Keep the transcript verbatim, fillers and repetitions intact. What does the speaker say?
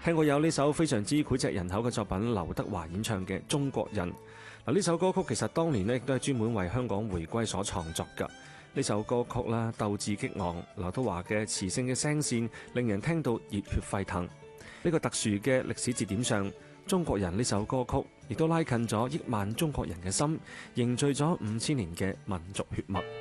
聽過有呢首非常之膾炙人口嘅作品，劉德華演唱嘅《中國人》。嗱，呢首歌曲其實當年咧亦都係專門為香港回歸所創作㗎。呢首歌曲啦，鬥志激昂，劉德華嘅磁性嘅聲線令人聽到熱血沸騰。呢個特殊嘅歷史節點上，《中國人》呢首歌曲亦都拉近咗億萬中國人嘅心，凝聚咗五千年嘅民族血脈。